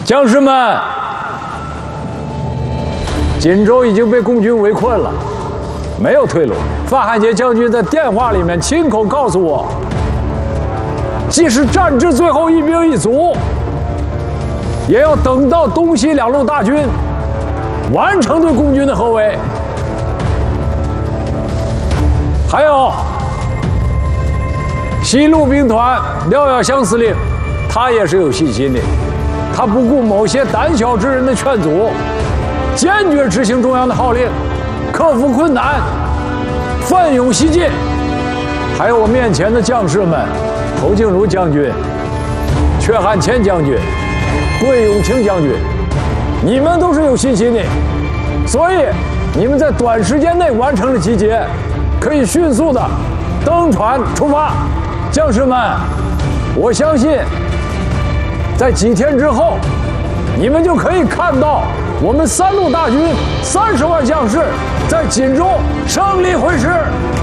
将士们，锦州已经被共军围困了，没有退路。范汉杰将军在电话里面亲口告诉我，即使战至最后一兵一卒，也要等到东西两路大军完成对共军的合围。还有西路兵团廖耀湘司令，他也是有信心的，他不顾某些胆小之人的劝阻，坚决执行中央的号令，克服困难，奋勇西进。还有我面前的将士们，侯静茹将军、阙汉谦将军、桂永清将军，你们都是有信心的，所以你们在短时间内完成了集结，可以迅速的登船出发。将士们，我相信在几天之后，你们就可以看到我们3路大军30万将士在锦州胜利会师。